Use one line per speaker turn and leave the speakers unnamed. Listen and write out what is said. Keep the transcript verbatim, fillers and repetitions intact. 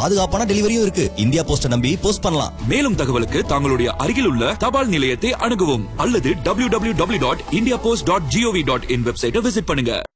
பாதுகாப்பான டெலிவரியும் இருக்கு. இந்தியா போஸ்ட நம்பி போஸ்ட் பண்ணலாம்.
மேலும் தகவலுக்கு தங்களுடைய அருகில் உள்ள தபால் நிலையத்தை அணுகவும் அல்லது W W W dot India post dot gov dot in வெப்சைட்டை விசிட் பண்ணுங்க.